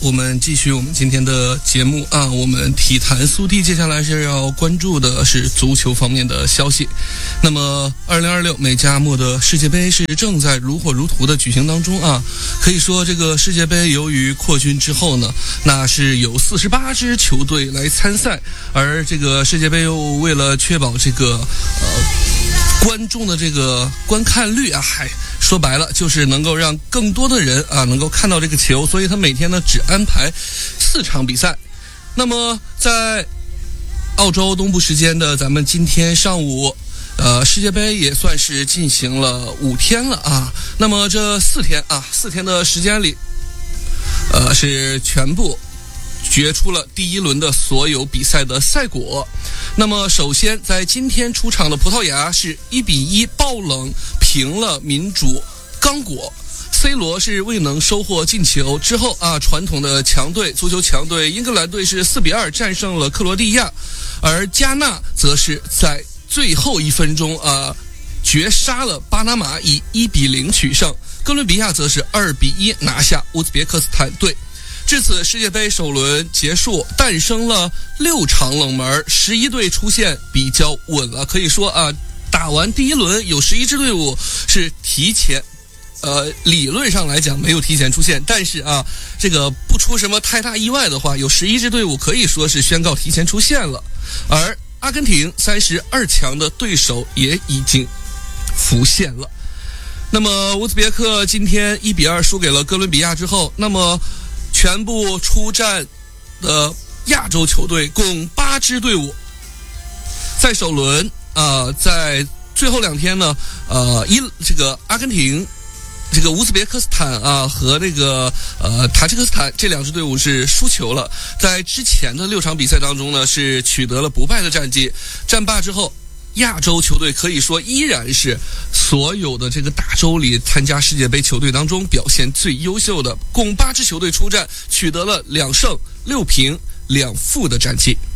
我们继续我们今天的节目啊，我们体坛速递接下来是要关注的是足球方面的消息。那么2026美加墨的世界杯是正在如火如荼的举行当中啊，可以说这个世界杯由于扩军之后呢，那是有48支球队来参赛，而这个世界杯又为了确保这个观众的这个观看率啊，说白了就是能够让更多的人啊能够看到这个球，所以他每天呢只安排4场比赛。那么在澳洲东部时间的咱们今天上午，世界杯也算是进行了5天了啊。那么这4天的时间里，是全部决出了第一轮的所有比赛的赛果。那么首先在今天出场的葡萄牙是1-1爆冷平了民主刚果，C 罗是未能收获进球之后啊，传统的强队足球强队英格兰队是4-2战胜了克罗地亚，而加纳则是在最后1分钟绝杀了巴拿马，以1-0取胜。哥伦比亚则是2-1拿下乌兹别克斯坦队。至此，世界杯首轮结束，诞生了6场冷门，11队出现比较稳了。可以说啊，打完第一轮有11支队伍是提前，理论上来讲没有提前出现，但是啊，这个不出什么太大意外的话，有11支队伍可以说是宣告提前出现了。而阿根廷32强的对手也已经浮现了。那么乌兹别克今天1-2输给了哥伦比亚之后，那么全部出战的亚洲球队共8支队伍，在首轮在最后2天呢，这个阿根廷、这个乌兹别克斯坦和这个塔吉克斯坦这2支队伍是输球了。在之前的6场比赛当中呢，是取得了不败的战绩。战罢之后，亚洲球队可以说依然是所有的这个大洲里参加世界杯球队当中表现最优秀的，共8支球队出战，取得了2胜6平2负的战绩。